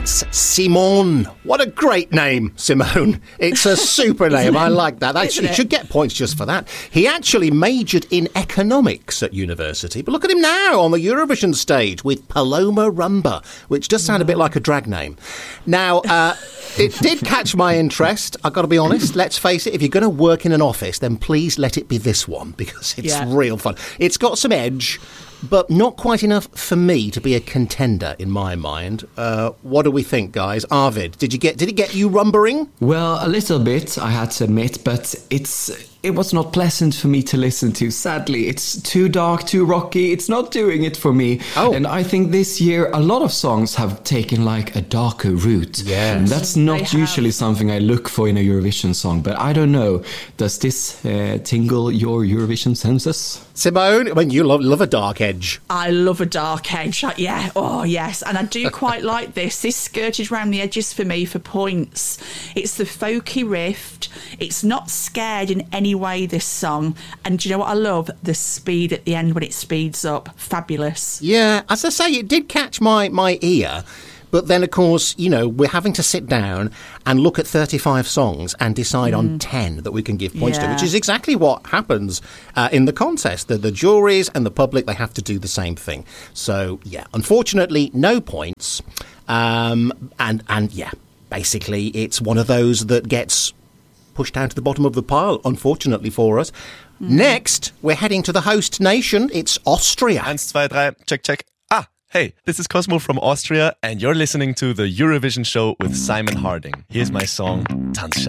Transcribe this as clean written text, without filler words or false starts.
That's Simone. What a great name, Simone. It's a super name. I like that. He should get points just for that. He actually majored in economics at university, but look at him now on the Eurovision stage with Paloma Rumba, which does sound a bit like a drag name. Now, it did catch my interest, I've got to be honest. Let's face it, if you're going to work in an office, then please let it be this one, because it's real fun. It's got some edge, but not quite enough for me to be a contender in my mind. What do we think, guys? Arvid, did it get you rumbering? Well, a little bit, I had to admit, but it was not pleasant for me to listen to, sadly. It's too dark, too rocky. It's not doing it for me. Oh. And I think this year a lot of songs have taken like a darker route. Yes. And that's not usually something I look for in a Eurovision song, but I don't know. Does this tingle your Eurovision senses? Simone, I mean, you love a dark edge. I love a dark edge. Yeah. Oh, yes. And I do quite like this. This skirted around the edges for me for points. It's the folky riff. It's not scared in any way, this song. And do you know what I love? The speed at the end when it speeds up. Fabulous. Yeah, as I say, it did catch my ear. But then, of course, you know, we're having to sit down and look at 35 songs and decide on 10 that we can give points to, which is exactly what happens in the contest. The juries and the public, they have to do the same thing. So, yeah, unfortunately, no points. And yeah, basically, it's one of those that gets pushed down to the bottom of the pile, unfortunately for us. Next, we're heading to the host nation. It's Austria. 1, 2, 3, check, check. Hey, this is Cosmo from Austria, and you're listening to the Eurovision show with Simon Harding. Here's my song, Tanzschatz.